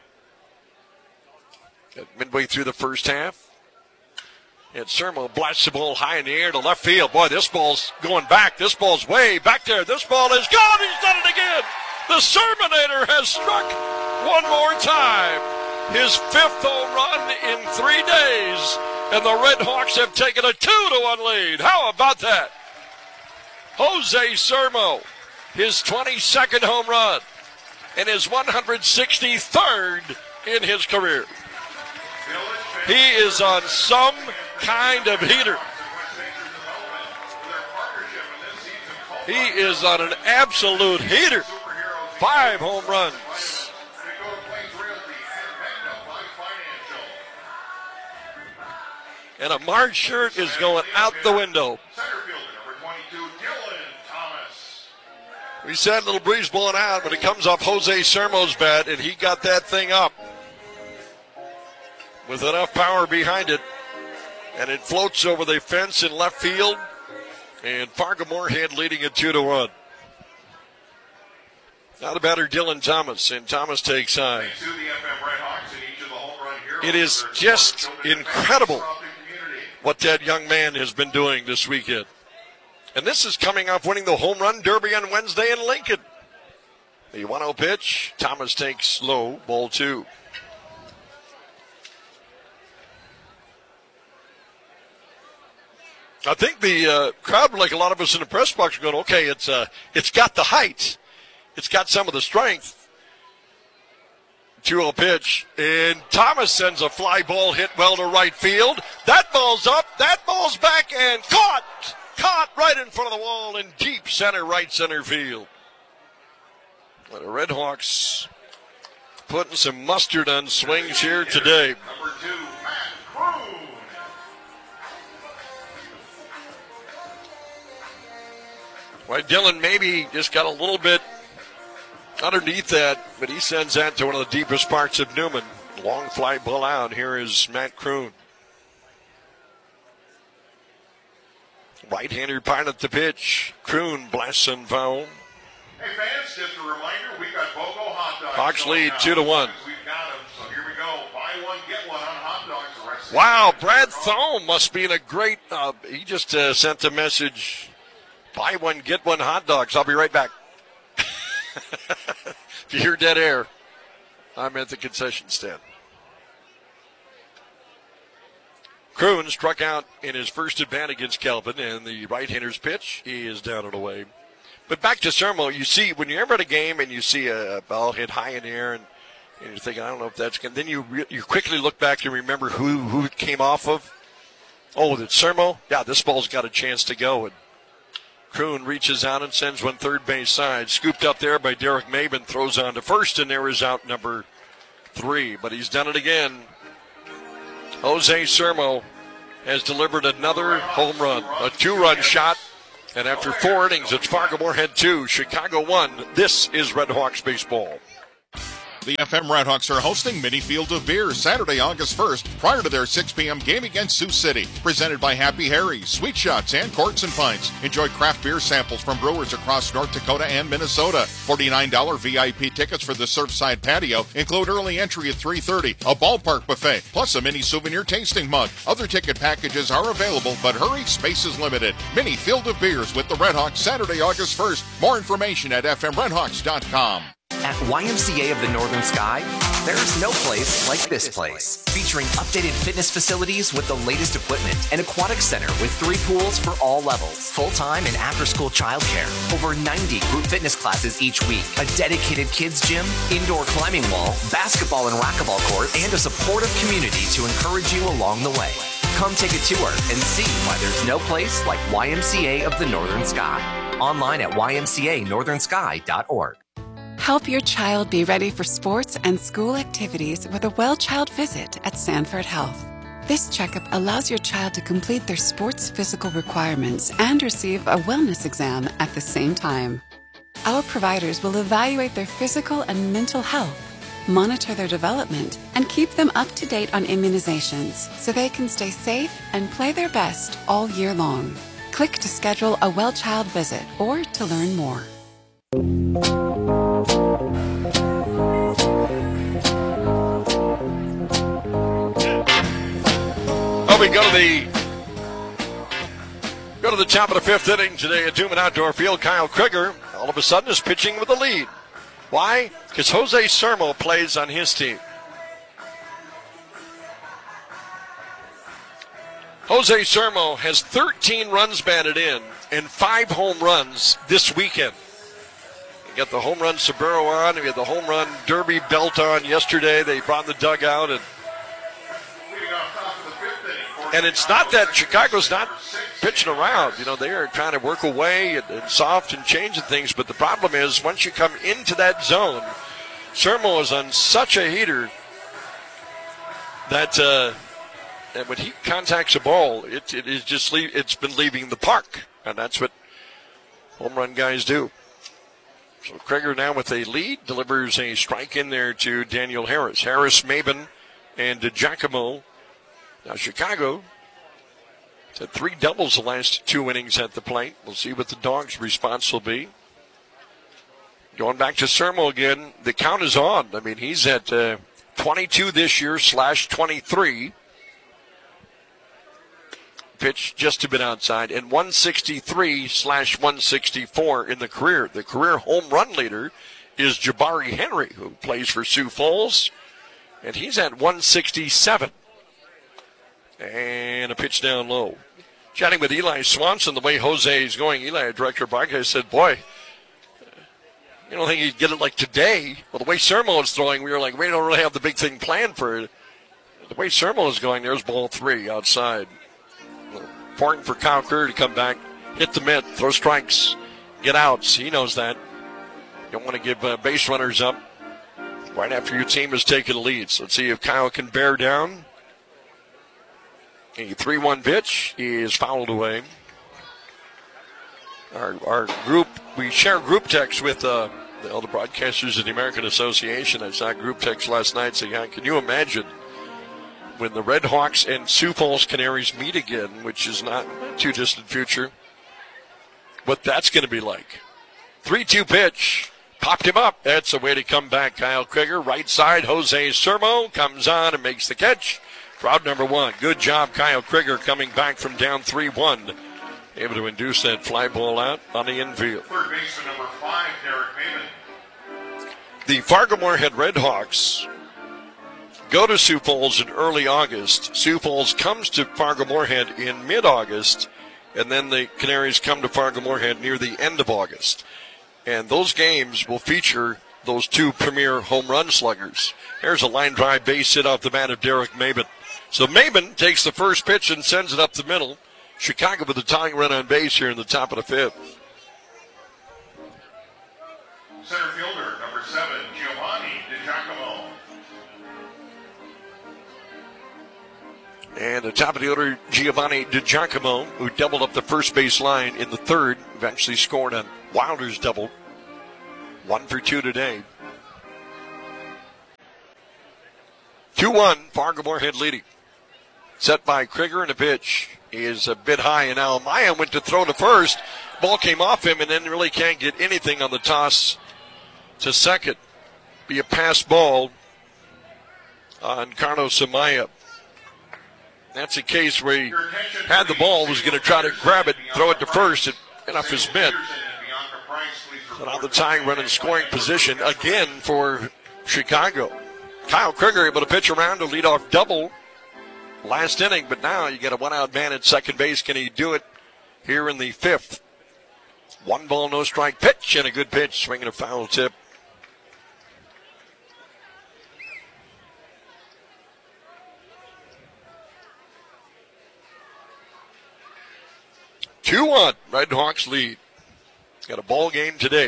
midway through the first half. And Sermo blasts the ball high in the air to left field. Boy, this ball's going back. This ball's way back there. This ball is gone. He's done it again. The Serminator has struck one more time. His fifth home run in three days. And the Red Hawks have taken a two to one lead. How about that? Jose Sermo, his twenty-second home run and his one hundred sixty-third in his career. He is on some kind of heater. He is on an absolute heater. Five home runs. And a March shirt is going out the window. We said a little breeze blowing out, but it comes off Jose Sermo's bat, and he got that thing up with enough power behind it, and it floats over the fence in left field, and Fargo Moorhead leading it two to one. Now the batter, Dylan Thomas, and Thomas takes high. It is just incredible what that young man has been doing this weekend. And this is coming off winning the home run derby on Wednesday in Lincoln. The one oh pitch, Thomas takes low, ball two. I think the uh, crowd, like a lot of us in the press box, are going, okay, it's uh, it's got the height. It's got some of the strength. two oh pitch, and Thomas sends a fly ball hit well to right field. That ball's up, that ball's back, and caught! Caught right in front of the wall in deep center, right center field. Well, the Red Hawks putting some mustard on swings here today. Number two, Matt Kroon. Well, Dylan maybe just got a little bit underneath that, but he sends that to one of the deepest parts of Newman. Long fly ball out. Here is Matt Kroon. Right-hander Pilot the pitch. Kroon blasts and foul. Hey fans, just a reminder, we got BOGO hot dogs. Hawks lead two to one. We've got them, so here we go. Buy one, get one on hot dogs. The rest Wow, Brad Thome must be in a great. Uh, he just uh, sent a message. Buy one, get one hot dogs. I'll be right back. If you hear dead air, I'm at the concession stand. Kroon struck out in his first at bat against Kelvin, and the right-hander's pitch is down and away. But back to Sermo, you see, when you're ever at a game and you see a ball hit high in the air, and, and you're thinking, I don't know if that's going to, then you re- you quickly look back and remember who, who it came off of. Oh, it's Sermo? Yeah, this ball's got a chance to go. And Kroon reaches out and sends one third base side. Scooped up there by Derek Maben, throws on to first, and there is out number three. But he's done it again. Jose Sermo has delivered another home run, a two-run shot. And after four innings, it's Fargo Moorhead two, Chicago one. This is Red Hawks baseball. The F M Redhawks are hosting Mini Field of Beer Saturday, August first, prior to their six p.m. game against Sioux City. Presented by Happy Harry's, Sweet Shots, and Courts and Pints. Enjoy craft beer samples from brewers across North Dakota and Minnesota. forty-nine dollars V I P tickets for the Surfside Patio include early entry at three thirty, a ballpark buffet, plus a mini souvenir tasting mug. Other ticket packages are available, but hurry, space is limited. Mini Field of Beers with the Redhawks Saturday, August first. More information at f m redhawks dot com. At Y M C A of the Northern Sky, there's no place like this place. Featuring updated fitness facilities with the latest equipment, an aquatic center with three pools for all levels, full-time and after-school childcare, over ninety group fitness classes each week, a dedicated kids gym, indoor climbing wall, basketball and racquetball court, and a supportive community to encourage you along the way. Come take a tour and see why there's no place like Y M C A of the Northern Sky. Online at y m c a northern sky dot org. Help your child be ready for sports and school activities with a Well Child visit at Sanford Health. This checkup allows your child to complete their sports physical requirements and receive a wellness exam at the same time. Our providers will evaluate their physical and mental health, monitor their development, and keep them up to date on immunizations so they can stay safe and play their best all year long. Click to schedule a Well Child visit or to learn more. Well, we go to the go to the top of the fifth inning today at Duman Outdoor Field. Kyle Krieger all of a sudden is pitching with a lead. Why? Because Jose Sermo plays on his team. Jose Sermo has thirteen runs batted in and five home runs this weekend. You got the home run Saburo on, we had the home run Derby belt on yesterday. They brought the dugout, and and it's not that Chicago's not pitching around. You know, they are trying to work away and, and soft and changing things, but the problem is once you come into that zone, Sermo is on such a heater that uh, and when he contacts a ball, it, it is just leave, it's been leaving the park, and that's what home run guys do. So Krieger now with a lead, delivers a strike in there to Daniel Harris. Harris, Maben, and DiGiacomo. Now Chicago had three doubles the last two innings at the plate. We'll see what the Dogs' response will be. Going back to Sermo again, the count is on. I mean, he's at uh, twenty-two this year slash twenty-three. Pitch just a bit outside, and one sixty-three slash one sixty-four in the career. The career home run leader is Jabari Henry, who plays for Sioux Falls, and he's at one sixty-seven. And a pitch down low. Chatting with Eli Swanson, the way Jose is going, Eli, director of broadcast, said, boy, you don't think he'd get it like today? Well, the way Sermo is throwing, we were like, we don't really have the big thing planned for it. The way Sermo is going, there's ball three outside. Important for Kyle Krieger to come back, hit the mitt, throw strikes, get outs. He knows that. You don't want to give uh, base runners up right after your team has taken a lead. So let's see if Kyle can bear down. A three one pitch is fouled away. Our our group, we share group text with uh, all the broadcasters of the American Association. I saw group text last night saying, can you imagine when the Red Hawks and Sioux Falls Canaries meet again, which is not too distant future, what that's going to be like. three two pitch, popped him up. That's a way to come back. Kyle Krieger, right side, Jose Sermo comes on and makes the catch. Crowd number one. Good job, Kyle Krieger, coming back from down three one. Able to induce that fly ball out on the infield. Third baseman number five, Derek Maben. The Fargo Moorhead Red Hawks go to Sioux Falls in early August. Sioux Falls comes to Fargo-Moorhead in mid-August, and then the Canaries come to Fargo-Moorhead near the end of August. And those games will feature those two premier home run sluggers. Here's a line drive base hit off the bat of Derek Maben. So Maben takes the first pitch and sends it up the middle. Chicago with the tying run on base here in the top of the fifth. Center fielder, number seven, Giovanni DiGiacomo. And the top of the order, Giovanni DiGiacomo, who doubled up the first base line in the third, eventually scored on Wilder's double. One for two today. two one, Fargo-Moorhead leading. Set by Krieger, and a pitch is a bit high, and now Amaya went to throw to first. Ball came off him, and then really can't get anything on the toss to second. Be a pass ball on Carlos Amaya. That's a case where he had the ball, was going to try to grab it, throw it to first, and get off his mitt. But on the tying run in scoring position again for Chicago. Kyle Krieger able to pitch around to lead off double last inning, but now you get a one-out man at second base. Can he do it here in the fifth? One ball, no strike pitch, and a good pitch, swinging a foul tip. two one, Red Hawks lead. Got a ball game today.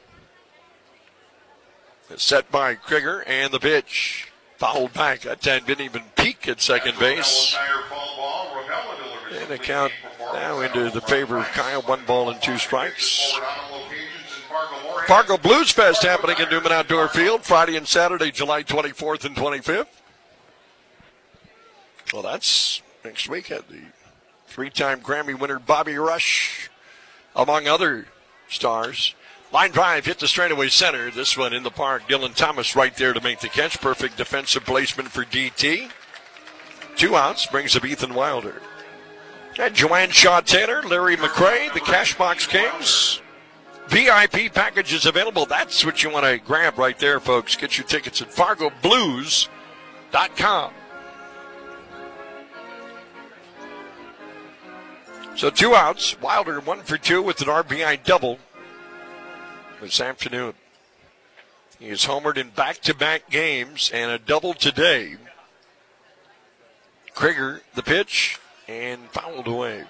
It's set by Krieger, and the pitch fouled back. That time didn't even peak at second base. And the count now into the favor of Kyle. One ball and two strikes. Fargo Blues Fest happening in Newman Outdoor Field Friday and Saturday, July twenty-fourth and twenty-fifth. Well, that's next weekend. The three-time Grammy winner Bobby Rush, among other stars. Line drive hit the straightaway center. This one in the park. Dylan Thomas right there to make the catch. Perfect defensive placement for D T. Two outs brings up Ethan Wilder. And Joanne Shaw Taylor, Larry McCray, the Cashbox Kings. V I P packages available. That's what you want to grab right there, folks. Get your tickets at fargo blues dot com. So two outs. Wilder one for two with an R B I double this afternoon. He is homered in back-to-back games and a double today. Krieger, the pitch, and fouled away.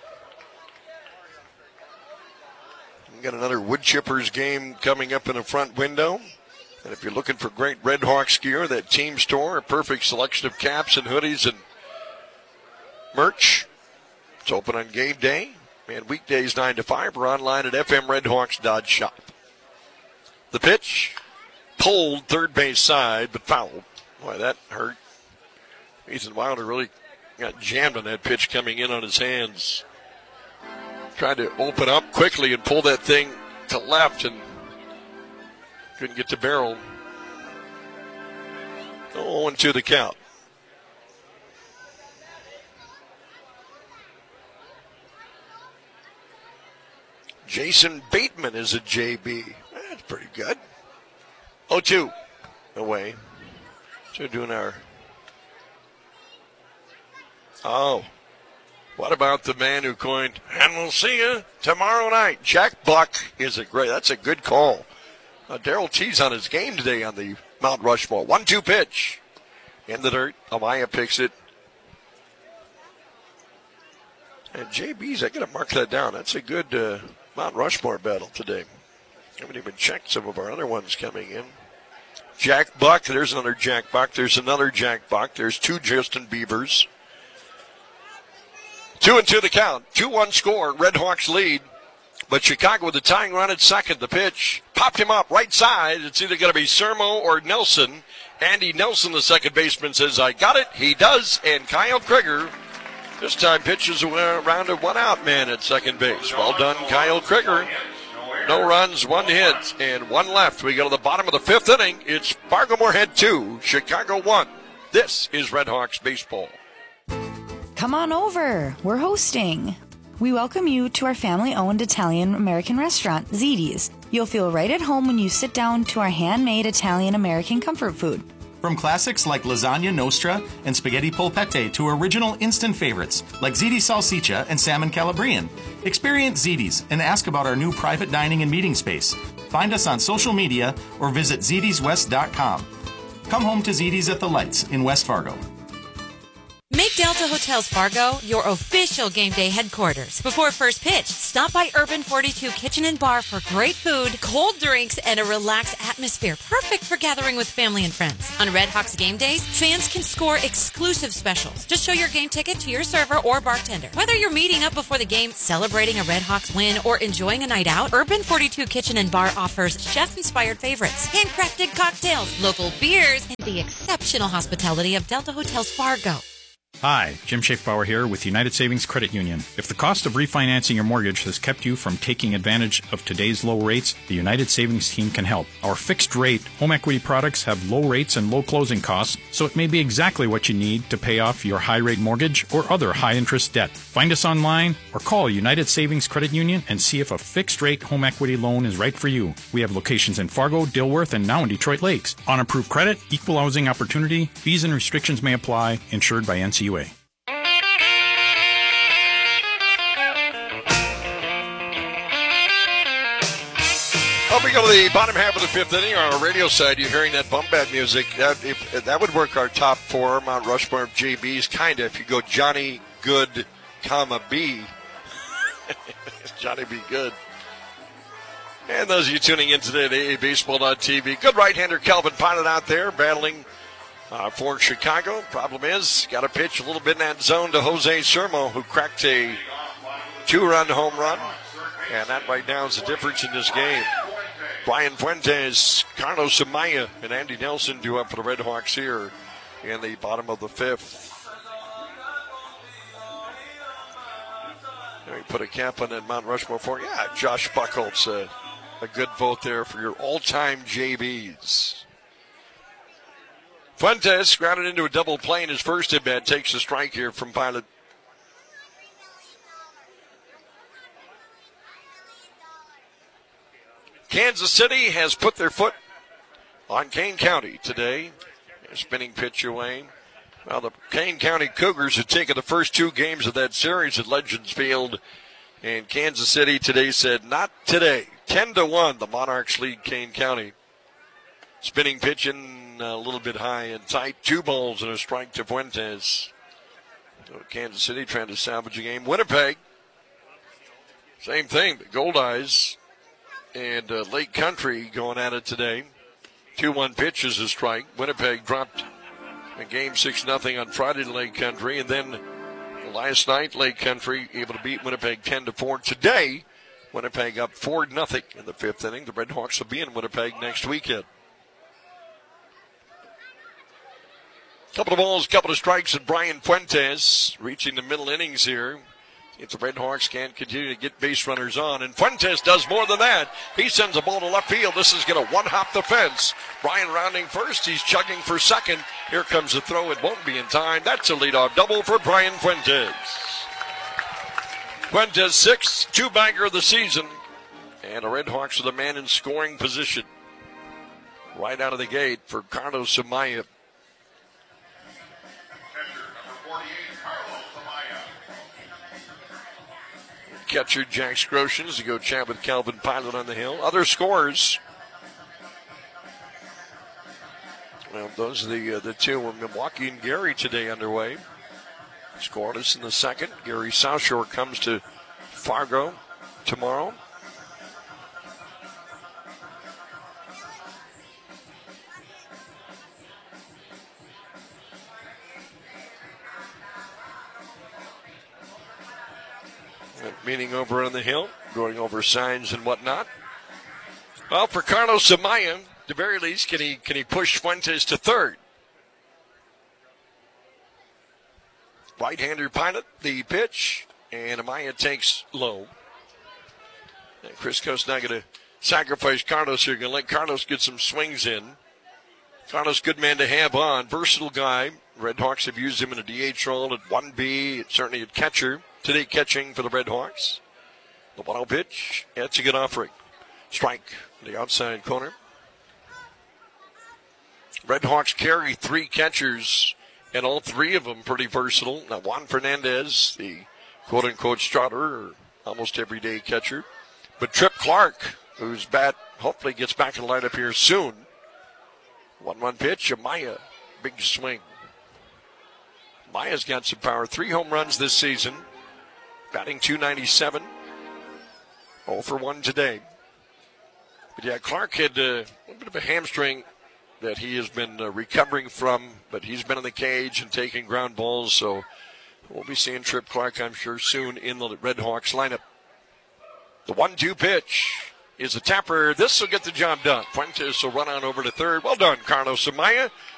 We got another Wood Chippers game coming up in the front window. And if you're looking for great Red Hawks gear, that team store, a perfect selection of caps and hoodies and merch. It's open on game day and weekdays nine to five. We're online at f m red hawks dot shop. The pitch pulled third base side, but fouled. Boy, that hurt. Ethan Wilder really got jammed on that pitch coming in on his hands. Tried to open up quickly and pull that thing to left and couldn't get the barrel. oh and two the count. Jason Bateman is a J B. That's pretty good. oh two away. So we're doing our... Oh. What about the man who coined, and we'll see you tomorrow night? Jack Buck is a great, that's a good call. Uh, Darrell T's on his game today on the Mount Rushmore. one two pitch. In the dirt. Amaya picks it. And J B's, I got to mark that down. That's a good uh, Mount Rushmore battle today. Haven't even checked some of our other ones coming in. Jack Buck, there's another Jack Buck. There's another Jack Buck. There's two Justin Beavers. Two and two the count. two one score. Red Hawks lead. But Chicago with the tying run at second. The pitch popped him up right side. It's either going to be Sermo or Nelson. Andy Nelson, the second baseman, says, I got it. He does. And Kyle Krieger this time pitches around a one-out man at second base. Well done, Kyle Krieger. No runs, one hit, and one left. We go to the bottom of the fifth inning. It's Fargo-Moorhead two, Chicago one. This is Red Hawks baseball. Come on over. We're hosting. We welcome you to our family-owned Italian-American restaurant, Ziti's. You'll feel right at home when you sit down to our handmade Italian-American comfort food. From classics like lasagna nostra and spaghetti polpette to original instant favorites like ziti salsiccia and salmon calabrian. Experience Ziti's and ask about our new private dining and meeting space. Find us on social media or visit zitis west dot com. Come home to Ziti's at the Lights in West Fargo. Make Delta Hotels Fargo your official game day headquarters. Before first pitch, stop by Urban forty-two Kitchen and Bar for great food, cold drinks, and a relaxed atmosphere, perfect for gathering with family and friends. On Red Hawks game days, fans can score exclusive specials. Just show your game ticket to your server or bartender. Whether you're meeting up before the game, celebrating a Red Hawks win, or enjoying a night out, Urban forty-two Kitchen and Bar offers chef-inspired favorites, handcrafted cocktails, local beers, and the exceptional hospitality of Delta Hotels Fargo. Hi, Jim Schaefbauer here with United Savings Credit Union. If the cost of refinancing your mortgage has kept you from taking advantage of today's low rates, the United Savings team can help. Our fixed rate home equity products have low rates and low closing costs, so it may be exactly what you need to pay off your high rate mortgage or other high interest debt. Find us online or call United Savings Credit Union and see if a fixed rate home equity loan is right for you. We have locations in Fargo, Dilworth, and now in Detroit Lakes. On approved credit, equal housing opportunity, fees and restrictions may apply, insured by N C U A. Well, we go to the bottom half of the fifth inning. On our radio side, you're hearing that bump band music. That, if, that would work our top four, Mount Rushmore of J Bs, kind of. If you go Johnny Good, comma, B. Johnny B. Good. And those of you tuning in today at A A Baseball dot T V, good right-hander Calvin Pilot out there battling uh, for Chicago. Problem is, got to pitch a little bit in that zone to Jose Sermo, who cracked a two-run home run. And that right now is the difference in this game. Brian Fuentes, Carlos Amaya, and Andy Nelson due up for the Red Hawks here in the bottom of the fifth. There, you put a cap on that Mount Rushmore for you. Yeah, Josh Buchholz, uh, a good vote there for your all-time J Bs. Fuentes grounded into a double play in his first at-bat, takes a strike here from Pilot. Kansas City has put their foot on Kane County today. A spinning pitch away. Well, the Kane County Cougars have taken the first two games of that series at Legends Field. And Kansas City today said, not today. ten to one, the Monarchs lead Kane County. Spinning pitch in a little bit high and tight. Two balls and a strike to Fuentes. So Kansas City trying to salvage a game. Winnipeg, same thing. The Goldeyes and uh, Lake Country going at it today. two one pitch is a strike. Winnipeg dropped a game six nothing on Friday to Lake Country. And then last night, Lake Country able to beat Winnipeg ten to four. Today, Winnipeg up four nothing in the fifth inning. The Red Hawks will be in Winnipeg next weekend. Couple of balls, couple of strikes, and Brian Fuentes reaching the middle innings here. If the Red Hawks can continue to get base runners on. And Fuentes does more than that. He sends a ball to left field. This is going to one-hop the fence. Brian rounding first. He's chugging for second. Here comes the throw. It won't be in time. That's a leadoff double for Brian Fuentes. Fuentes sixth, two-bagger of the season. And the Red Hawks are the man in scoring position. Right out of the gate for Carlos Amaya. Catcher Jack Scrotians to go chat with Calvin Pilot on the hill. Other scores. Well, those are the uh, the two were Milwaukee and Gary today underway. Scoreless in the second. Gary South Shore comes to Fargo tomorrow. Meeting over on the hill, going over signs and whatnot. Well, for Carlos Amaya, at the very least, can he can he push Fuentes to third? Right-hander Pilot, the pitch, and Amaya takes low. And Chris Coast not going to sacrifice Carlos here. Going to let Carlos get some swings in. Carlos, good man to have on, versatile guy. Red Hawks have used him in a D H role at one B, certainly at catcher. Today catching for the Red Hawks. The one-oh pitch. That's a good offering. Strike. The outside corner. Red Hawks carry three catchers, and all three of them pretty versatile. Now, Juan Fernandez, the quote-unquote starter, or almost everyday catcher. But Trip Clark, whose bat hopefully gets back in the lineup here soon. one one pitch, Amaya, big swing. Maya's got some power. Three home runs this season. Batting two ninety-seven. oh for one today. But yeah, Clark had uh, a little bit of a hamstring that he has been uh, recovering from, but he's been in the cage and taking ground balls, so we'll be seeing Trip Clark, I'm sure, soon in the Red Hawks lineup. The one two pitch is a tapper. This will get the job done. Fuentes will run on over to third. Well done, Carlos Amaya.